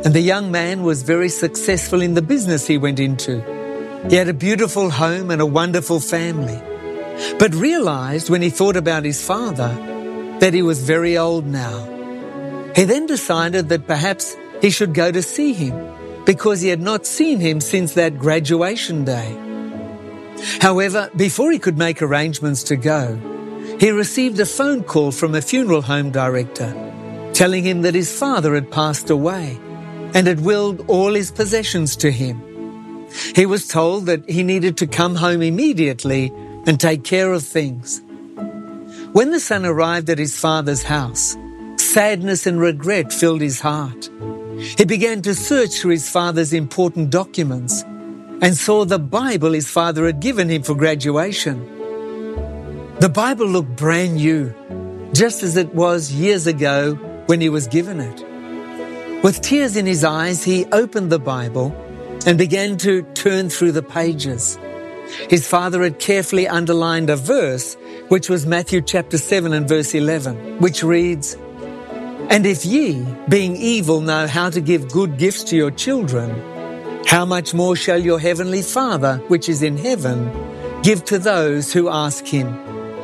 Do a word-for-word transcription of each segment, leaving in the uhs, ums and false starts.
and the young man was very successful in the business he went into. He had a beautiful home and a wonderful family, but realized when he thought about his father that he was very old now. He then decided that perhaps he should go to see him because he had not seen him since that graduation day. However, before he could make arrangements to go, he received a phone call from a funeral home director telling him that his father had passed away and had willed all his possessions to him. He was told that he needed to come home immediately and take care of things. When the son arrived at his father's house, sadness and regret filled his heart. He began to search through his father's important documents and saw the Bible his father had given him for graduation. The Bible looked brand new, just as it was years ago when he was given it. With tears in his eyes, he opened the Bible and began to turn through the pages. His father had carefully underlined a verse, which was Matthew chapter seven and verse eleven, which reads, "And if ye, being evil, know how to give good gifts to your children, how much more shall your heavenly Father, which is in heaven, give to those who ask him?"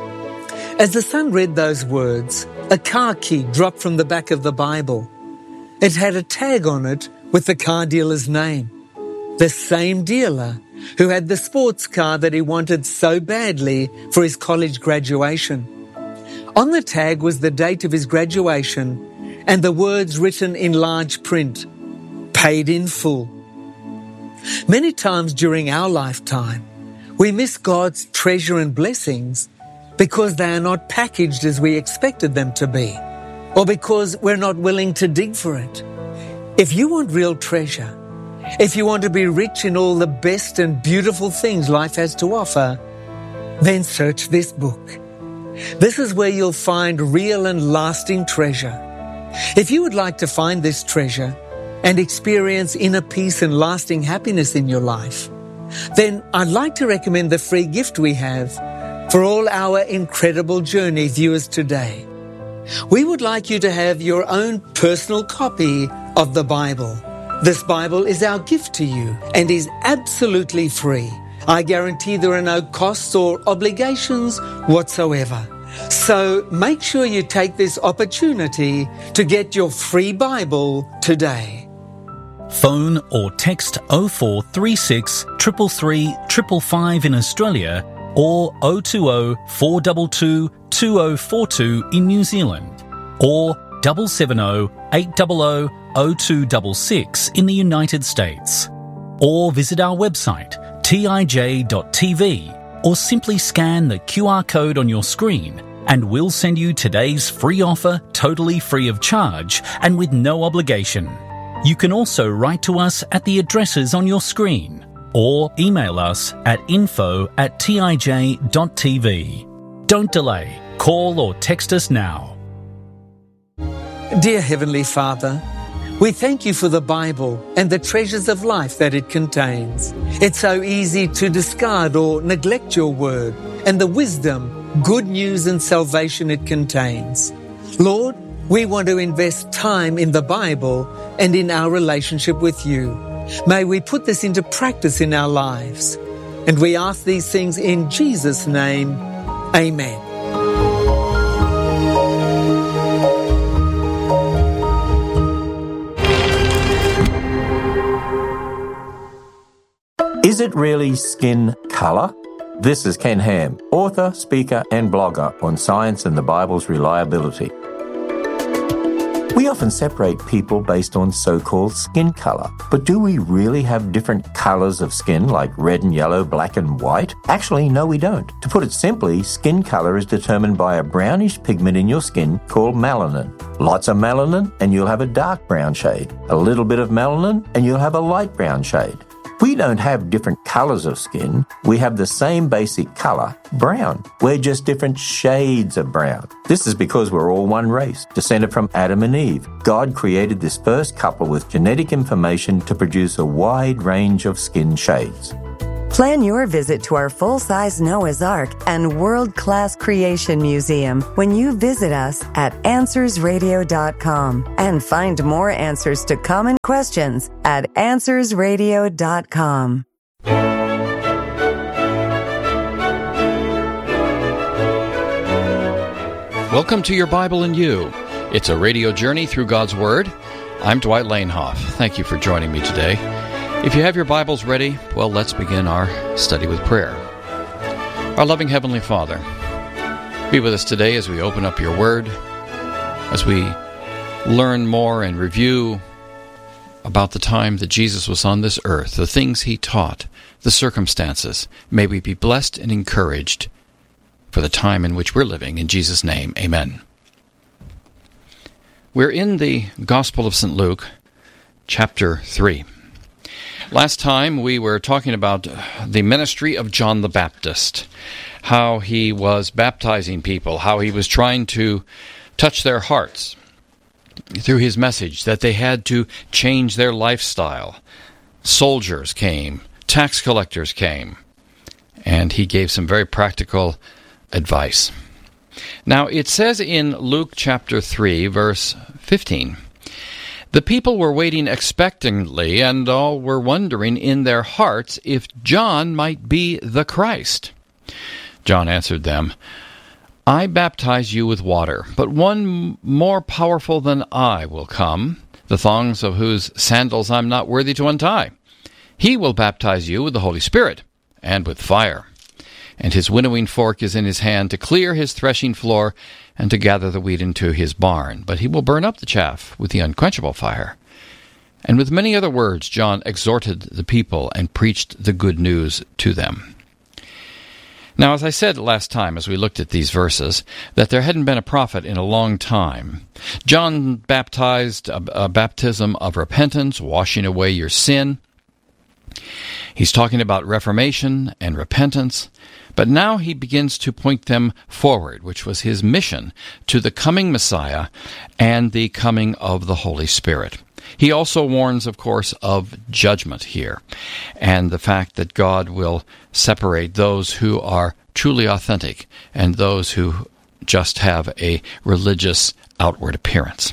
As the son read those words, a car key dropped from the back of the Bible. It had a tag on it with the car dealer's name. The same dealer who had the sports car that he wanted so badly for his college graduation. On the tag was the date of his graduation and the words written in large print, "Paid in full." Many times during our lifetime, we miss God's treasure and blessings because they are not packaged as we expected them to be, or because we're not willing to dig for it. If you want real treasure, if you want to be rich in all the best and beautiful things life has to offer, then search this book. This is where you'll find real and lasting treasure. If you would like to find this treasure and experience inner peace and lasting happiness in your life, then I'd like to recommend the free gift we have for all our Incredible Journey viewers today. We would like you to have your own personal copy of the Bible. This Bible is our gift to you and is absolutely free. I guarantee there are no costs or obligations whatsoever. So make sure you take this opportunity to get your free Bible today. Phone or text oh four three six, three three three, five five in Australia or oh two oh, four two two, two oh four two in New Zealand or seven seven oh, eight hundred, oh two six six in the United States. Or visit our website t i j dot t v or simply scan the Q R code on your screen and we'll send you today's free offer totally free of charge and with no obligation. You can also write to us at the addresses on your screen or email us at info at t i j dot t v. Don't delay. Call or text us now. Dear Heavenly Father, we thank you for the Bible and the treasures of life that it contains. It's so easy to discard or neglect your word and the wisdom, good news and salvation it contains. Lord, we want to invest time in the Bible and in our relationship with you. May we put this into practice in our lives. And we ask these things in Jesus' name. Amen. Is it really skin colour? This is Ken Ham, author, speaker and blogger on science and the Bible's reliability. We often separate people based on so-called skin colour, but do we really have different colours of skin like red and yellow, black and white? Actually, no we don't. To put it simply, skin colour is determined by a brownish pigment in your skin called melanin. Lots of melanin and you'll have a dark brown shade. A little bit of melanin and you'll have a light brown shade. We don't have different colours of skin. We have the same basic colour, brown. We're just different shades of brown. This is because we're all one race, descended from Adam and Eve. God created this first couple with genetic information to produce a wide range of skin shades. Plan your visit to our full-size Noah's Ark and world-class creation museum when you visit us at answers radio dot com and find more answers to common questions at answers radio dot com. Welcome to Your Bible and You. It's a radio journey through God's Word. I'm Dwight Lanehoff. Thank you for joining me today. If you have your Bibles ready, well, let's begin our study with prayer. Our loving Heavenly Father, be with us today as we open up your Word, as we learn more and review about the time that Jesus was on this earth, the things He taught, the circumstances. May we be blessed and encouraged for the time in which we're living. In Jesus' name, amen. We're in the Gospel of Saint Luke, chapter three. Last time we were talking about the ministry of John the Baptist, how he was baptizing people, how he was trying to touch their hearts through his message, that they had to change their lifestyle. Soldiers came, tax collectors came, and he gave some very practical advice. Now, it says in Luke chapter three, verse fifteen, "The people were waiting expectantly, and all were wondering in their hearts if John might be the Christ. John answered them, 'I baptize you with water, but one more powerful than I will come, the thongs of whose sandals I'm not worthy to untie. He will baptize you with the Holy Spirit and with fire. And his winnowing fork is in his hand to clear his threshing floor and to gather the wheat into his barn. But he will burn up the chaff with the unquenchable fire.' And with many other words, John exhorted the people and preached the good news to them." Now, as I said last time as we looked at these verses, that there hadn't been a prophet in a long time. John baptized a, a baptism of repentance, washing away your sin. He's talking about reformation and repentance. But now he begins to point them forward, which was his mission, to the coming Messiah and the coming of the Holy Spirit. He also warns, of course, of judgment here, and the fact that God will separate those who are truly authentic and those who just have a religious outward appearance.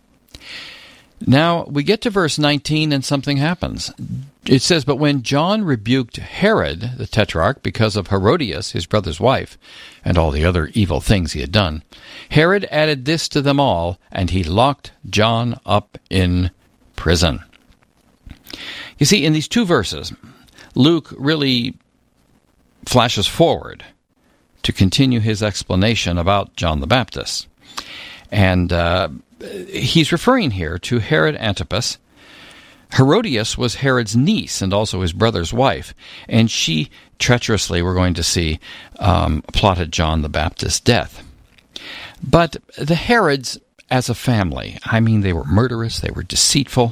Now, we get to verse nineteen and something happens. It says, "But when John rebuked Herod, the tetrarch, because of Herodias, his brother's wife, and all the other evil things he had done, Herod added this to them all, and he locked John up in prison." You see, in these two verses, Luke really flashes forward to continue his explanation about John the Baptist. And uh, he's referring here to Herod Antipas. Herodias was Herod's niece and also his brother's wife, and she treacherously, we're going to see, um, plotted John the Baptist's death. But the Herods, as a family, I mean, they were murderous, they were deceitful,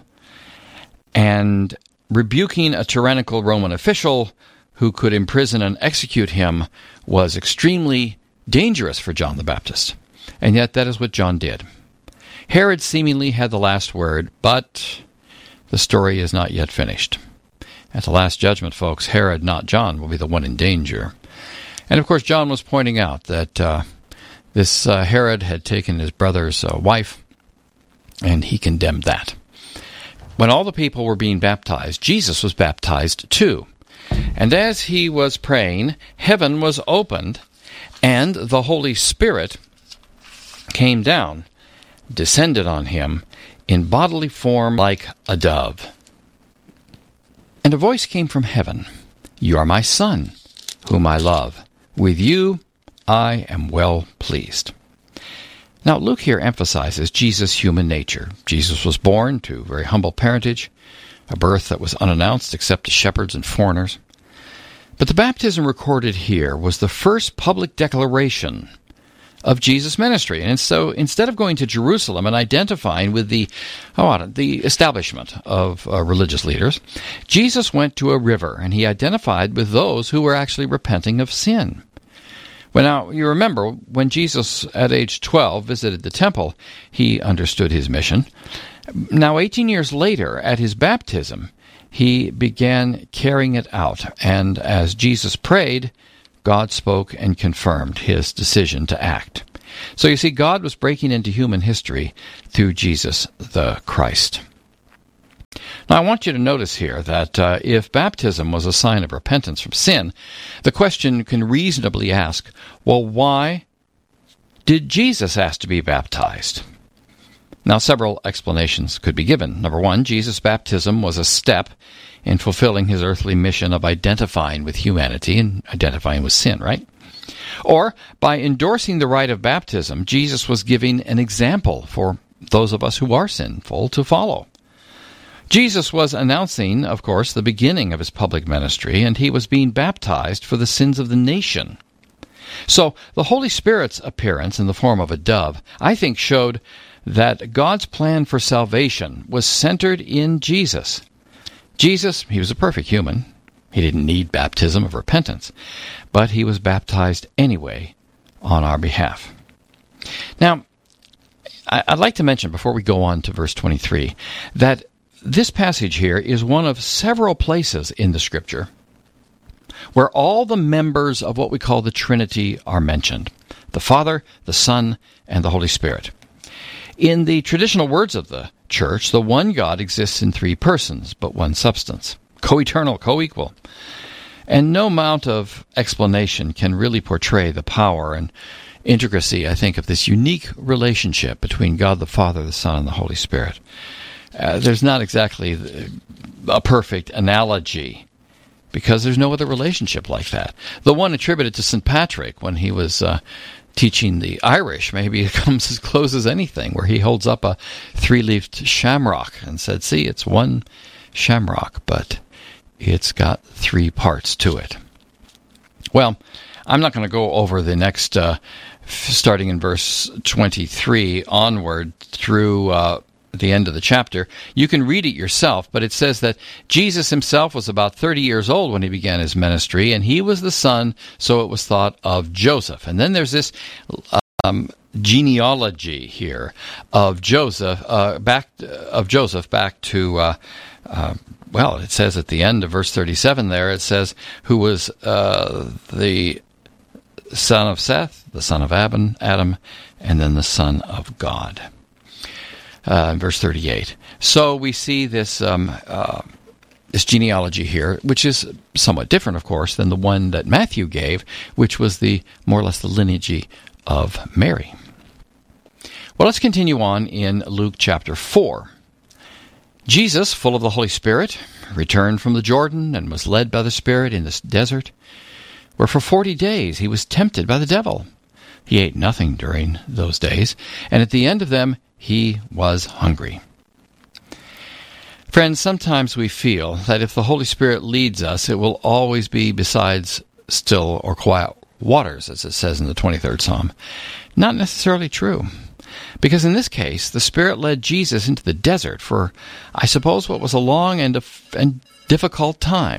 and rebuking a tyrannical Roman official who could imprison and execute him was extremely dangerous for John the Baptist. And yet that is what John did. Herod seemingly had the last word, but the story is not yet finished. At the last judgment, folks, Herod, not John, will be the one in danger. And of course, John was pointing out that uh, this uh, Herod had taken his brother's uh, wife, and he condemned that. When all the people were being baptized, Jesus was baptized too. And as he was praying, heaven was opened, and the Holy Spirit came down, descended on him in bodily form like a dove. And a voice came from heaven, "You are my Son, whom I love. With you I am well pleased." Now, Luke here emphasizes Jesus' human nature. Jesus was born to very humble parentage, a birth that was unannounced except to shepherds and foreigners. But the baptism recorded here was the first public declaration of Jesus' ministry. And so instead of going to Jerusalem and identifying with the oh, the establishment of uh, religious leaders, Jesus went to a river, and he identified with those who were actually repenting of sin. Well, now, you remember, when Jesus, at age twelve, visited the temple, he understood his mission. Now, eighteen years later, at his baptism, he began carrying it out, and as Jesus prayed, God spoke and confirmed his decision to act. So you see, God was breaking into human history through Jesus the Christ. Now, I want you to notice here that uh, if baptism was a sign of repentance from sin, the question can reasonably ask, well, why did Jesus ask to be baptized? Now, several explanations could be given. Number one, Jesus' baptism was a step in fulfilling his earthly mission of identifying with humanity and identifying with sin, right? Or, by endorsing the rite of baptism, Jesus was giving an example for those of us who are sinful to follow. Jesus was announcing, of course, the beginning of his public ministry, and he was being baptized for the sins of the nation. So, the Holy Spirit's appearance in the form of a dove, I think, showed that God's plan for salvation was centered in Jesus. Jesus, he was a perfect human. He didn't need baptism of repentance, but he was baptized anyway on our behalf. Now, I'd like to mention, before we go on to verse twenty-three, that this passage here is one of several places in the Scripture where all the members of what we call the Trinity are mentioned: the Father, the Son, and the Holy Spirit. In the traditional words of the Church, the one God exists in three persons, but one substance, co-eternal, co-equal. And no amount of explanation can really portray the power and intricacy, I think, of this unique relationship between God the Father, the Son, and the Holy Spirit. Uh, there's not exactly a perfect analogy, because there's no other relationship like that. The one attributed to Saint Patrick when he was uh, teaching the Irish, maybe it comes as close as anything, where he holds up a three-leafed shamrock and said, see, it's one shamrock, but it's got three parts to it. Well, I'm not going to go over the next, uh, starting in verse twenty-three onward through uh, the end of the chapter. You can read it yourself, but it says that Jesus himself was about thirty years old when he began his ministry, and he was the son, so it was thought, of Joseph. And then there's this um, genealogy here of Joseph, uh, back of Joseph back to, uh, uh, well, it says at the end of verse thirty-seven there, it says, who was uh, the son of Seth, the son of Adam, Adam, and then the son of God. Uh, in verse thirty-eight. So we see this um, uh, this genealogy here, which is somewhat different, of course, than the one that Matthew gave, which was the more or less the lineage of Mary. Well, let's continue on in Luke chapter four. Jesus, full of the Holy Spirit, returned from the Jordan and was led by the Spirit in this desert, where for forty days he was tempted by the devil. He ate nothing during those days, and at the end of them he was hungry. Friends, sometimes we feel that if the Holy Spirit leads us, it will always be besides still or quiet waters, as it says in the twenty-third Psalm. Not necessarily true. Because in this case, the Spirit led Jesus into the desert for, I suppose, what was a long and, and difficult time.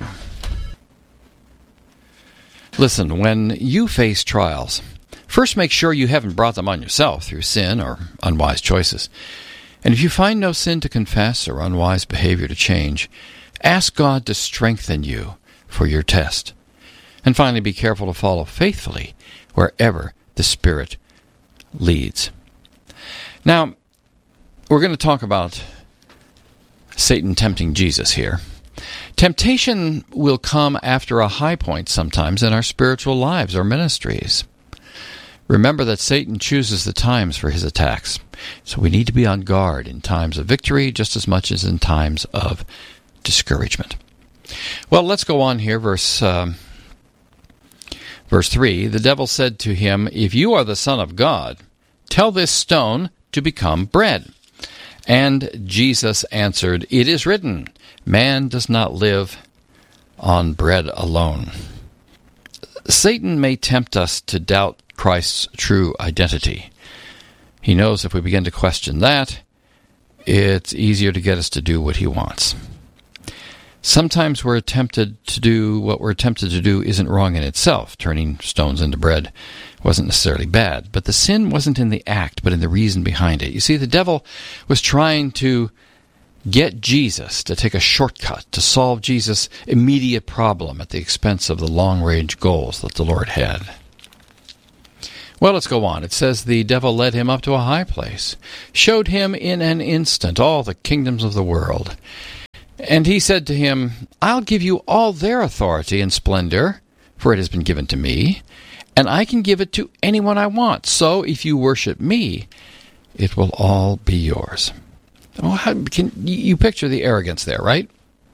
Listen, when you face trials, first make sure you haven't brought them on yourself through sin or unwise choices. And if you find no sin to confess or unwise behavior to change, ask God to strengthen you for your test. And finally, be careful to follow faithfully wherever the Spirit leads. Now, we're going to talk about Satan tempting Jesus here. Temptation will come after a high point sometimes in our spiritual lives or ministries. Remember that Satan chooses the times for his attacks, so we need to be on guard in times of victory just as much as in times of discouragement. Well, let's go on here, verse um, verse three. The devil said to him, "If you are the Son of God, tell this stone to become bread." And Jesus answered, "It is written, man does not live on bread alone." Satan may tempt us to doubt Christ's true identity. He knows if we begin to question that, it's easier to get us to do what he wants. Sometimes we're tempted to do what we're tempted to do isn't wrong in itself. Turning stones into bread wasn't necessarily bad, but the sin wasn't in the act, but in the reason behind it. You see, the devil was trying to get Jesus to take a shortcut to solve Jesus' immediate problem at the expense of the long-range goals that the Lord had. Well, let's go on. It says the devil led him up to a high place, showed him in an instant all the kingdoms of the world. And he said to him, I'll give you all their authority and splendor, for it has been given to me, and I can give it to anyone I want. So if you worship me, it will all be yours. Well, how can you picture the arrogance there, right?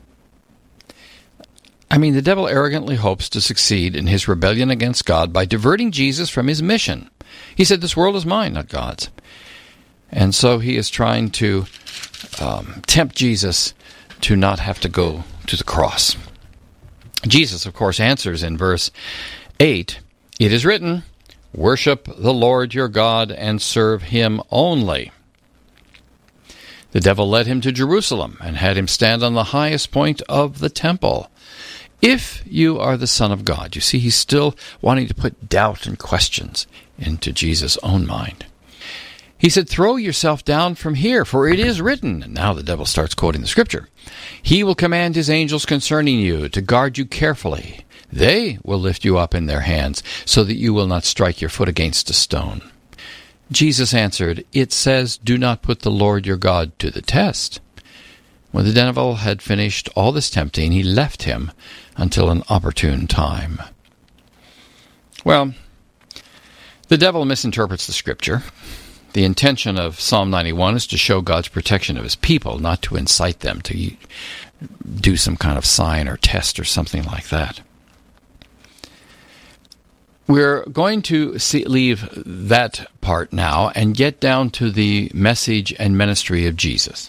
I mean, the devil arrogantly hopes to succeed in his rebellion against God by diverting Jesus from his mission. He said, this world is mine, not God's. And so he is trying to um, tempt Jesus to not have to go to the cross. Jesus, of course, answers in verse eight, it is written, worship the Lord your God and serve him only. The devil led him to Jerusalem and had him stand on the highest point of the temple. If you are the Son of God, you see, he's still wanting to put doubt and questions into Jesus' own mind. He said, throw yourself down from here, for it is written. And now the devil starts quoting the scripture. He will command his angels concerning you to guard you carefully. They will lift you up in their hands so that you will not strike your foot against a stone. Jesus answered, it says, do not put the Lord your God to the test. When the devil had finished all this tempting, he left him until an opportune time. Well, the devil misinterprets the scripture. The intention of Psalm ninety-one is to show God's protection of his people, not to incite them to do some kind of sign or test or something like that. We're going to see, leave that part now and get down to the message and ministry of Jesus.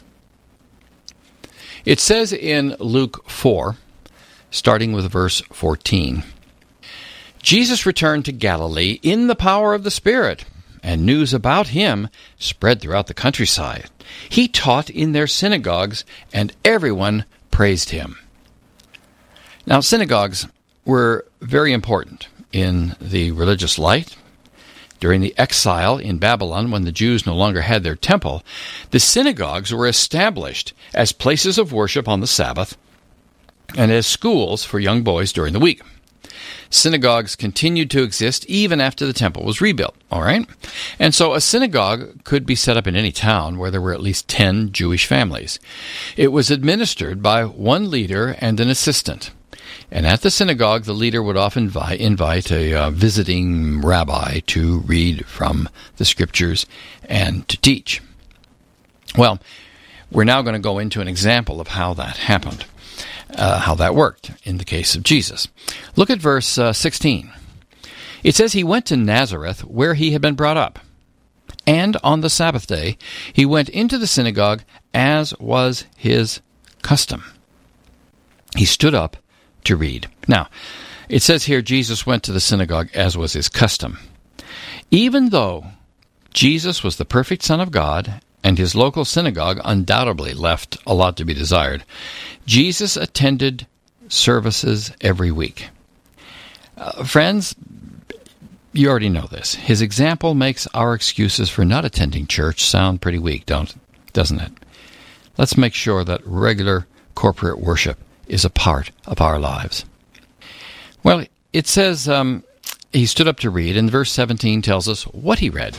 It says in Luke four, starting with verse fourteen, Jesus returned to Galilee in the power of the Spirit, and news about him spread throughout the countryside. He taught in their synagogues, and everyone praised him. Now, synagogues were very important in the religious light. During the exile in Babylon, when the Jews no longer had their temple, the synagogues were established as places of worship on the Sabbath and as schools for young boys during the week. Synagogues continued to exist even after the temple was rebuilt, all right? And so a synagogue could be set up in any town where there were at least ten Jewish families. It was administered by one leader and an assistant. And at the synagogue, the leader would often invite, invite a uh, visiting rabbi to read from the scriptures and to teach. Well, we're now going to go into an example of how that happened, uh, how that worked in the case of Jesus. Look at verse uh, sixteen. It says, he went to Nazareth where he had been brought up. And on the Sabbath day, he went into the synagogue as was his custom. He stood up to read. Now, it says here Jesus went to the synagogue as was his custom. Even though Jesus was the perfect Son of God and his local synagogue undoubtedly left a lot to be desired, Jesus attended services every week. Uh, friends, you already know this. His example makes our excuses for not attending church sound pretty weak, don't, doesn't it? Let's make sure that regular corporate worship is a part of our lives. Well, it says um, he stood up to read, and verse seventeen tells us what he read.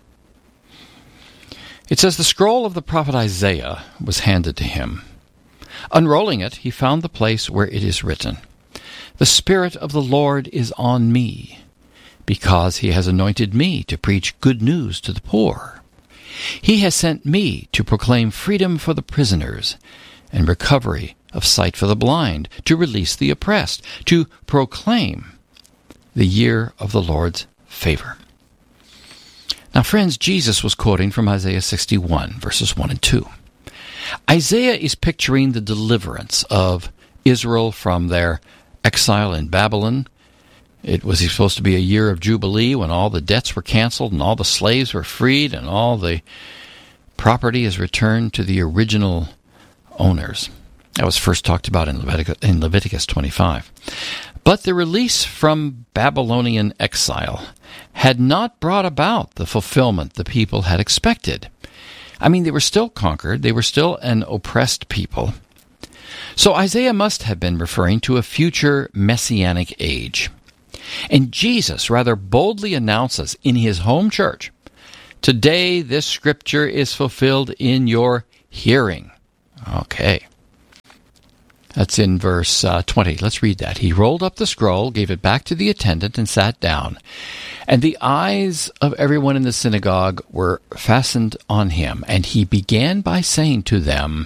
It says, the scroll of the prophet Isaiah was handed to him. Unrolling it, he found the place where it is written, the Spirit of the Lord is on me, because he has anointed me to preach good news to the poor. He has sent me to proclaim freedom for the prisoners and recovery of sight for the blind, to release the oppressed, to proclaim the year of the Lord's favor. Now, friends, Jesus was quoting from Isaiah sixty-one, verses one and two. Isaiah is picturing the deliverance of Israel from their exile in Babylon. It was supposed to be a year of Jubilee when all the debts were canceled and all the slaves were freed and all the property is returned to the original owners. That was first talked about in Leviticus, in Leviticus twenty-five. But the release from Babylonian exile had not brought about the fulfillment the people had expected. I mean, they were still conquered. They were still an oppressed people. So Isaiah must have been referring to a future messianic age. And Jesus rather boldly announces in his home church, "Today this scripture is fulfilled in your hearing." Okay. That's in verse uh, twenty. Let's read that. "He rolled up the scroll, gave it back to the attendant, and sat down. And the eyes of everyone in the synagogue were fastened on him. And he began by saying to them,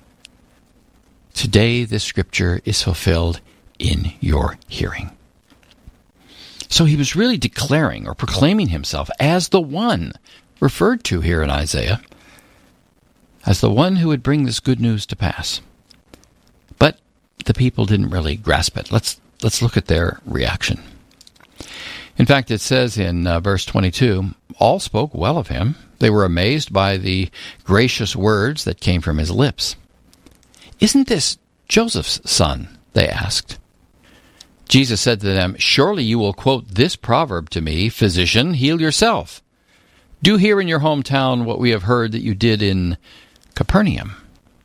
'Today this scripture is fulfilled in your hearing.'" So he was really declaring or proclaiming himself as the one referred to here in Isaiah, as the one who would bring this good news to pass. But the people didn't really grasp it. Let's let's look at their reaction. In fact, it says in uh, verse twenty-two, "All spoke well of him. They were amazed by the gracious words that came from his lips." "Isn't this Joseph's son?" they asked. Jesus said to them, "Surely you will quote this proverb to me, 'Physician, heal yourself. Do here in your hometown what we have heard that you did in Capernaum.'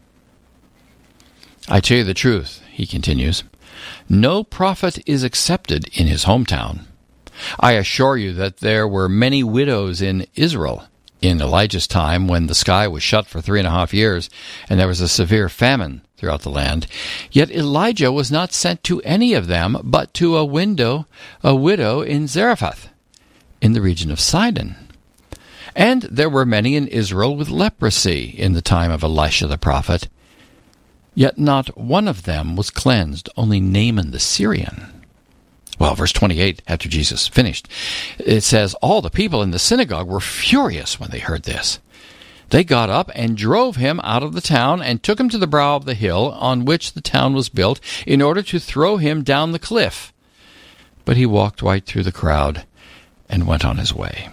I tell you the truth," he continues, "no prophet is accepted in his hometown. I assure you that there were many widows in Israel in Elijah's time when the sky was shut for three and a half years and there was a severe famine throughout the land. Yet Elijah was not sent to any of them but to a window, a widow in Zarephath, in the region of Sidon. And there were many in Israel with leprosy in the time of Elisha the prophet. Yet not one of them was cleansed, only Naaman the Syrian." Well, verse twenty-eight, after Jesus finished, it says, "All the people in the synagogue were furious when they heard this. They got up and drove him out of the town and took him to the brow of the hill on which the town was built in order to throw him down the cliff. But he walked right through the crowd and went on his way."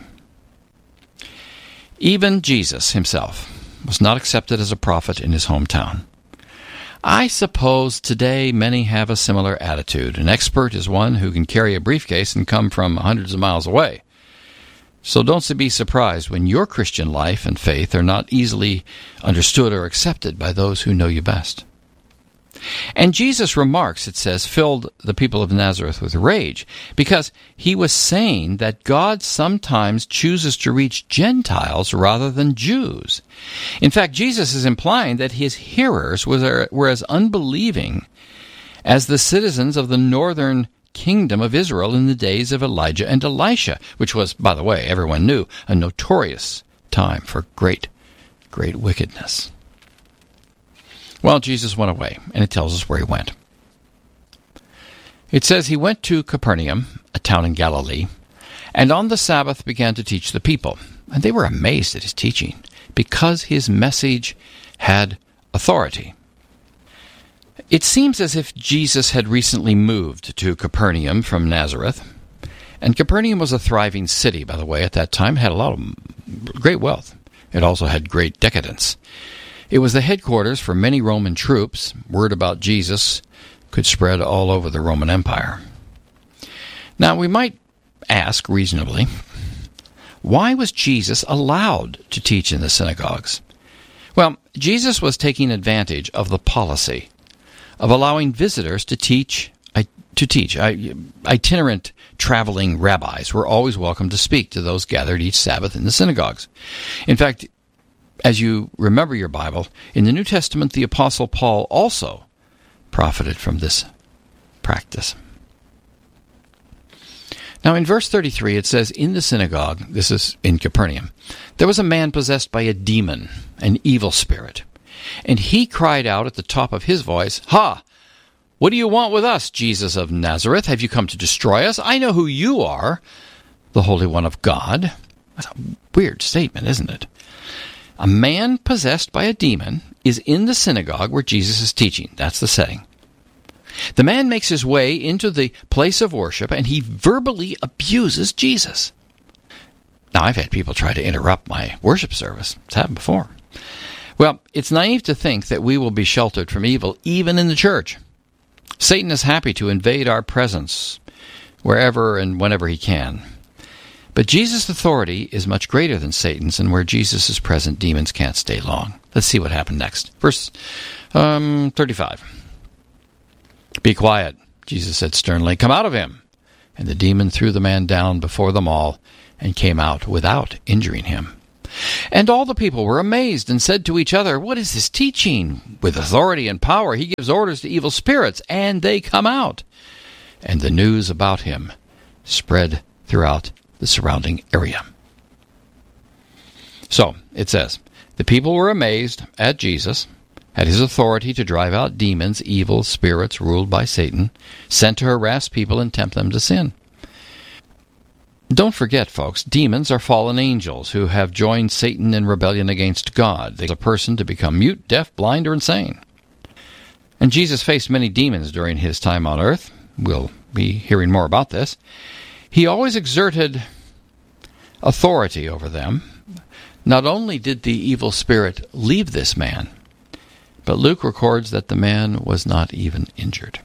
Even Jesus himself was not accepted as a prophet in his hometown. I suppose today many have a similar attitude. An expert is one who can carry a briefcase and come from hundreds of miles away. So don't be surprised when your Christian life and faith are not easily understood or accepted by those who know you best. And Jesus' remarks, it says, filled the people of Nazareth with rage, because he was saying that God sometimes chooses to reach Gentiles rather than Jews. In fact, Jesus is implying that his hearers were as unbelieving as the citizens of the northern kingdom of Israel in the days of Elijah and Elisha, which was, by the way, everyone knew, a notorious time for great, great wickedness. Well, Jesus went away, and it tells us where he went. It says he went to Capernaum, a town in Galilee, and on the Sabbath began to teach the people. And they were amazed at his teaching, because his message had authority. It seems as if Jesus had recently moved to Capernaum from Nazareth. And Capernaum was a thriving city, by the way, at that time. It had a lot of great wealth. It also had great decadence. It was the headquarters for many Roman troops. Word about Jesus could spread all over the Roman Empire. Now, we might ask reasonably, why was Jesus allowed to teach in the synagogues? Well, Jesus was taking advantage of the policy of allowing visitors to teach. To teach. Itinerant traveling rabbis were always welcome to speak to those gathered each Sabbath in the synagogues. In fact, as you remember your Bible, in the New Testament, the Apostle Paul also profited from this practice. Now, in verse thirty-three, it says, in the synagogue, this is in Capernaum, there was a man possessed by a demon, an evil spirit. And he cried out at the top of his voice, "Ha! What do you want with us, Jesus of Nazareth? Have you come to destroy us? I know who you are, the Holy One of God." That's a weird statement, isn't it? A man possessed by a demon is in the synagogue where Jesus is teaching. That's the setting. The man makes his way into the place of worship, and he verbally abuses Jesus. Now, I've had people try to interrupt my worship service. It's happened before. Well, it's naive to think that we will be sheltered from evil even in the church. Satan is happy to invade our presence wherever and whenever he can. But Jesus' authority is much greater than Satan's, and where Jesus is present, demons can't stay long. Let's see what happened next. Verse um, thirty-five. "Be quiet," Jesus said sternly. "Come out of him." And the demon threw the man down before them all and came out without injuring him. And all the people were amazed and said to each other, "What is this teaching? With authority and power he gives orders to evil spirits, and they come out." And the news about him spread throughout the surrounding area. So, it says, the people were amazed at Jesus, at his authority to drive out demons, evil spirits ruled by Satan, sent to harass people and tempt them to sin. Don't forget, folks, demons are fallen angels who have joined Satan in rebellion against God. They cause a person to become mute, deaf, blind, or insane. And Jesus faced many demons during his time on earth. We'll be hearing more about this. He always exerted authority over them. Not only did the evil spirit leave this man, but Luke records that the man was not even injured.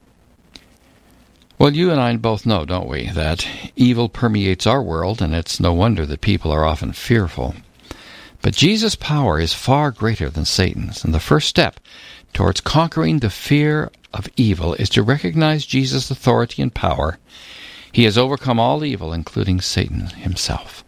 Well, you and I both know, don't we, that evil permeates our world, and it's no wonder that people are often fearful. But Jesus' power is far greater than Satan's, and the first step towards conquering the fear of evil is to recognize Jesus' authority and power. He has overcome all evil, including Satan himself.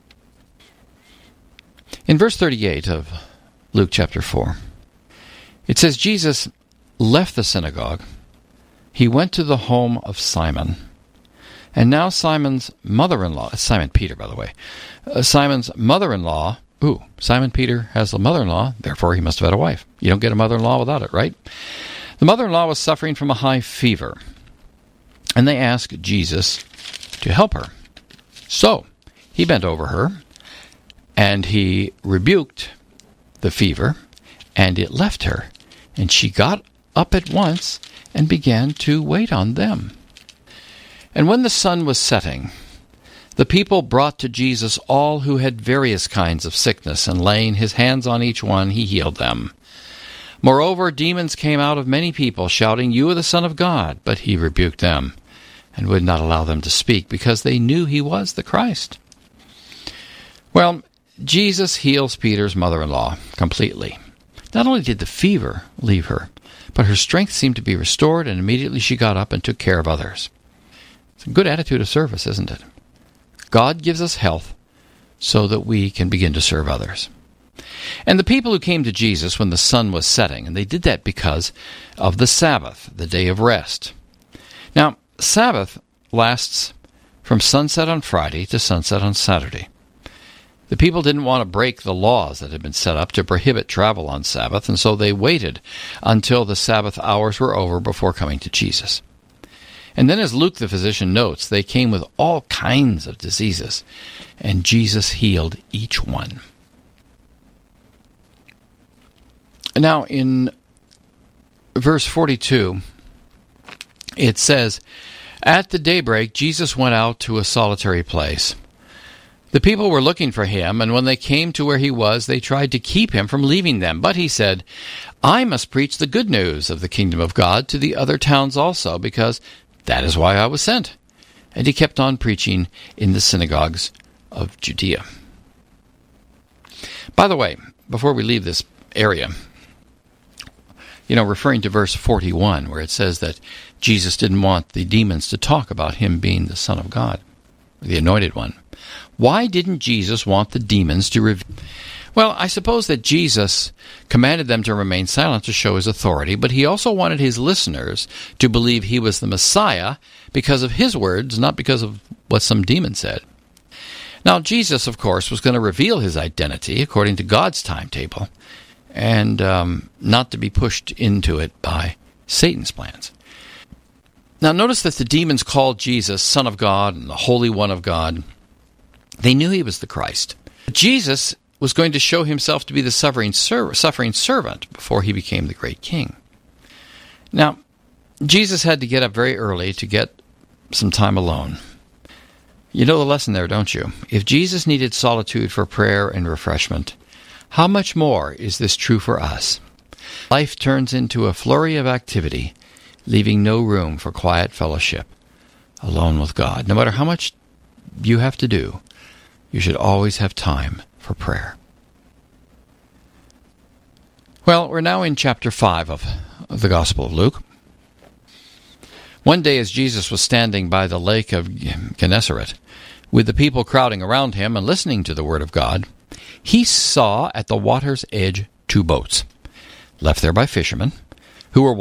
In verse thirty-eight of Luke chapter four, it says, Jesus left the synagogue. He went to the home of Simon. And now Simon's mother-in-law, Simon Peter, by the way, uh, Simon's mother-in-law, ooh, Simon Peter has a mother-in-law, therefore he must have had a wife. You don't get a mother-in-law without it, right? The mother-in-law was suffering from a high fever, and they asked Jesus to help her. So he bent over her, and he rebuked the fever, and it left her, and she got up at once and began to wait on them. And when the sun was setting, the people brought to Jesus all who had various kinds of sickness, and laying his hands on each one, he healed them. Moreover, demons came out of many people, shouting, "You are the Son of God." But he rebuked them, and would not allow them to speak, because they knew he was the Christ. Well, Jesus heals Peter's mother-in-law completely. Not only did the fever leave her, but her strength seemed to be restored, and immediately she got up and took care of others. It's a good attitude of service, isn't it? God gives us health so that we can begin to serve others. And the people who came to Jesus when the sun was setting, and they did that because of the Sabbath, the day of rest. Now, Sabbath lasts from sunset on Friday to sunset on Saturday. The people didn't want to break the laws that had been set up to prohibit travel on Sabbath, and so they waited until the Sabbath hours were over before coming to Jesus. And then, as Luke the physician notes, they came with all kinds of diseases, and Jesus healed each one. Now, in verse forty-two, it says, "At the daybreak, Jesus went out to a solitary place. The people were looking for him, and when they came to where he was, they tried to keep him from leaving them. But he said, 'I must preach the good news of the kingdom of God to the other towns also, because that is why I was sent.' And he kept on preaching in the synagogues of Judea." By the way, before we leave this area, you know, referring to verse forty-one, where it says that Jesus didn't want the demons to talk about him being the Son of God, the Anointed One. Why didn't Jesus want the demons to reveal? Well, I suppose that Jesus commanded them to remain silent to show his authority, but he also wanted his listeners to believe he was the Messiah because of his words, not because of what some demon said. Now, Jesus, of course, was going to reveal his identity according to God's timetable, and um, not to be pushed into it by Satan's plans. Now, notice that the demons called Jesus Son of God and the Holy One of God. They knew he was the Christ. Jesus was going to show himself to be the suffering, ser- suffering servant before he became the great king. Now, Jesus had to get up very early to get some time alone. You know the lesson there, don't you? If Jesus needed solitude for prayer and refreshment, How much more is this true for us? Life turns into a flurry of activity, leaving no room for quiet fellowship, alone with God. No matter how much you have to do, you should always have time for prayer. Well, we're now in chapter five of the Gospel of Luke. One day as Jesus was standing by the lake of Gennesaret, with the people crowding around him and listening to the word of God, he saw at the water's edge two boats, left there by fishermen, who were